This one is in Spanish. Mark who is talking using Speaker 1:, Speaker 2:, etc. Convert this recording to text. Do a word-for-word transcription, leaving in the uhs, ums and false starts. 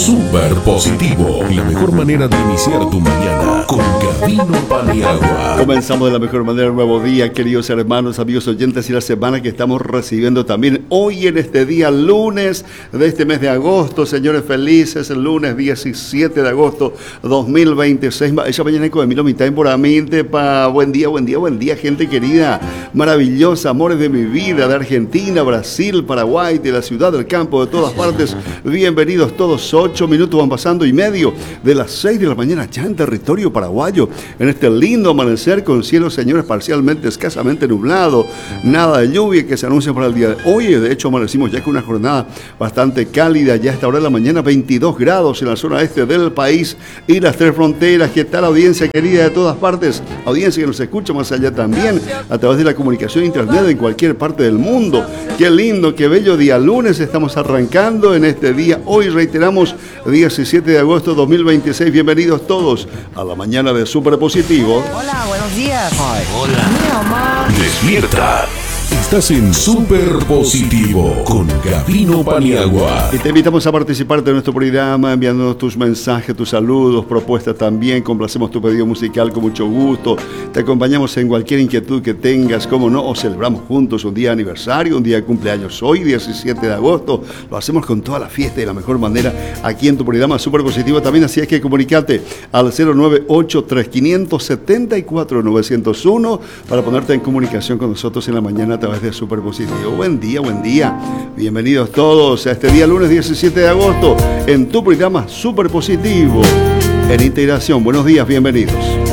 Speaker 1: Súper positivo. La mejor manera de iniciar tu mañana con Gabino Paniagua.
Speaker 2: Comenzamos de la mejor manera el nuevo día, queridos hermanos, amigos oyentes, y la semana que estamos recibiendo también hoy en este día lunes de este mes de agosto. Señores, felices, el lunes diecisiete de agosto dos mil veintiséis. Ella mañana con Emilio Mitad por Aminte. Pa. Buen día, buen día, buen día, gente querida, maravillosa, amores de mi vida, de Argentina, Brasil, Paraguay, de la ciudad, del campo, de todas partes. Bienvenidos todos. Ocho minutos van pasando y medio de las seis de la mañana ya en territorio paraguayo, en este lindo amanecer con cielo, señores, parcialmente, escasamente nublado, nada de lluvia que se anuncia para el día de hoy. De hecho, amanecimos ya con una jornada bastante cálida, ya a esta hora de la mañana, veintidós grados en la zona este del país y las tres fronteras. ¿Qué tal, audiencia querida de todas partes? Audiencia que nos escucha más allá también a través de la comunicación internet en cualquier parte del mundo. Qué lindo, qué bello día lunes estamos arrancando en este día. Hoy reiteramos, diecisiete de agosto dos mil veintiséis. Bienvenidos todos a la mañana de Súper Positivo.
Speaker 3: Hola, buenos días.
Speaker 1: Ay, hola. Mi mamá. Despierta. Estás en Súper Positivo con Gabino Paniagua.
Speaker 2: Y te invitamos a participar de nuestro programa enviándonos tus mensajes, tus saludos, propuestas también. Complacemos tu pedido musical con mucho gusto. Te acompañamos en cualquier inquietud que tengas, como no, o celebramos juntos un día de aniversario, un día de cumpleaños hoy, diecisiete de agosto. Lo hacemos con toda la fiesta y de la mejor manera aquí en tu programa Súper Positivo también. Así es que comunicate al cero nueve ocho tres cinco siete cuatro nueve cero uno para ponerte en comunicación con nosotros en la mañana a través de Súper Positivo. Buen día, buen día. Bienvenidos todos a este día lunes diecisiete de agosto en tu programa Súper Positivo en integración. Buenos días, bienvenidos.